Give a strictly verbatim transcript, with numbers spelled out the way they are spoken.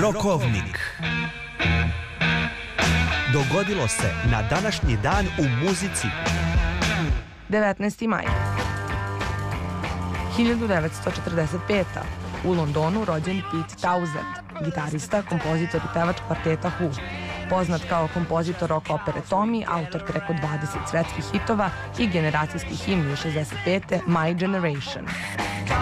Rokovnik. Dogodilo se na današnji dan u muzici. devetnaesti maj. hiljadu devetsto četrdeset peta. U Londonu rođen Pete Townshend, gitarista, kompozitor i pevač kvarteta Who. Poznat kao kompozitor rock opere Tommy, autor preko dvadeset svetskih hitova i generacijskih himni šezdeset pete My Generation.